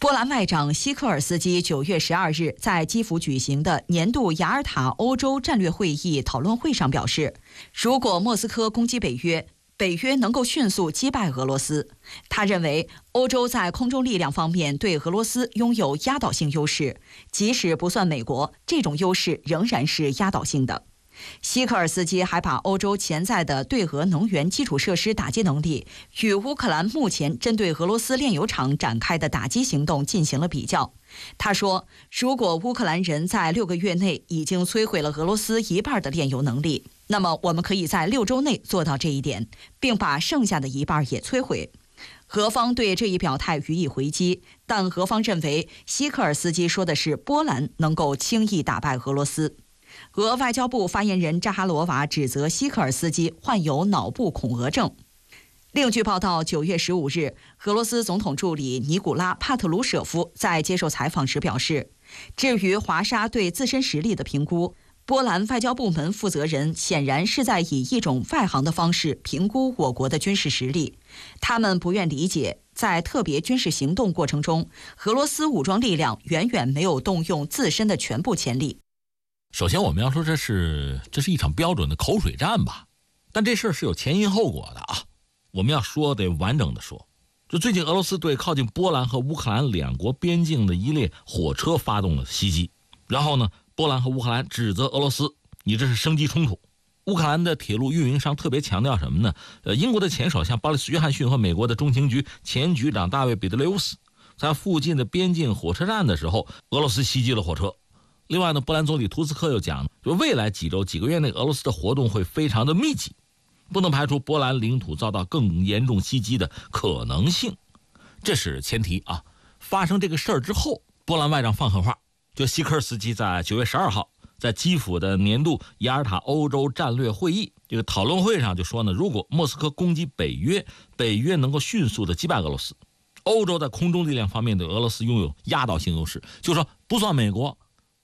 波兰外长希克尔斯基9月12日在基辅举行的年度雅尔塔欧洲战略会议讨论会上表示，如果莫斯科攻击北约，北约能够迅速击败俄罗斯。他认为，欧洲在空中力量方面对俄罗斯拥有压倒性优势，即使不算美国，这种优势仍然是压倒性的。希克尔斯基还把欧洲潜在的对俄能源基础设施打击能力与乌克兰目前针对俄罗斯炼油厂展开的打击行动进行了比较。他说，如果乌克兰人在6个月内已经摧毁了俄罗斯一半的炼油能力，那么我们可以在6周内做到这一点，并把剩下的一半也摧毁。俄方对这一表态予以回击，但俄方认为希克尔斯基说的是波兰能够轻易打败俄罗斯。俄外交部发言人扎哈罗娃指责希克尔斯基患有脑部恐俄症。另据报道，9月15日，俄罗斯总统助理尼古拉·帕特鲁舍夫在接受采访时表示，至于华沙对自身实力的评估，波兰外交部门负责人显然是在以一种外行的方式评估我国的军事实力。他们不愿理解，在特别军事行动过程中，俄罗斯武装力量远远没有动用自身的全部潜力。 首先我们要说这是一场标准的口水战吧，但这事儿是有前因后果的啊。我们要说得完整的说，就最近俄罗斯对靠近波兰和乌克兰两国边境的一列火车发动了袭击，然后呢，波兰和乌克兰指责俄罗斯你这是升级冲突。乌克兰的铁路运营商特别强调什么呢？英国的前首相鲍里斯·约翰逊和美国的中情局前局长大卫·彼得雷乌斯在附近的边境火车站的时候，俄罗斯袭击了火车。另外呢，波兰总理图斯克又讲，就未来几周几个月内俄罗斯的活动会非常的密集，不能排除波兰领土遭到更严重袭击的可能性。这是前提啊。发生这个事儿之后，波兰外长放狠话，就希克尔斯基在9月12号在基辅的年度雅尔塔欧洲战略会议这个讨论会上就说呢，如果莫斯科攻击北约，北约能够迅速的击败俄罗斯，欧洲在空中力量方面对俄罗斯拥有压倒性优势，就说不算美国，